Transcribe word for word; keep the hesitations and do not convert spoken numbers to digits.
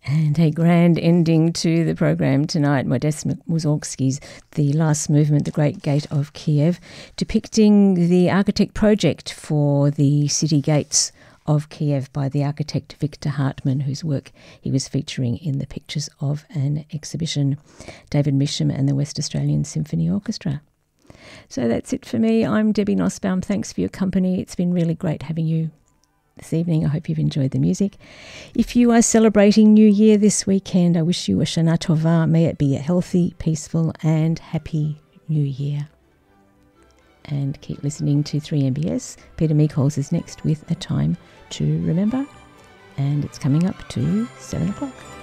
And a grand ending to the program tonight, Modest Mussorgsky's The Last Movement, The Great Gate of Kiev, depicting the architect project for the city gates of Kiev by the architect Victor Hartmann, whose work he was featuring in the Pictures of an Exhibition. David Misham and the West Australian Symphony Orchestra. So that's it for me. I'm Debbie Nussbaum. Thanks for your company. It's been really great having you this evening. I hope you've enjoyed the music. If you are celebrating New Year this weekend, I wish you a Shana Tova. May it be a healthy, peaceful and happy New Year. And keep listening to three M B S. Peter Meekholz is next with A Time to Remember. And it's coming up to seven o'clock.